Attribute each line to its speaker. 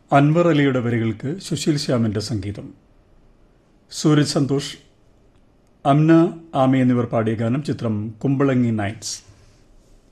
Speaker 1: അൻവർ അലിയുടെ വരികൾക്ക് സുശീൽ ശ്യാമിന്റെ സംഗീതം. സൂരജ് സന്തോഷ്, അംന ആമി എന്നിവർ പാടിയ ഗാനം. ചിത്രം കുമ്പളങ്ങി നൈറ്റ്സ്.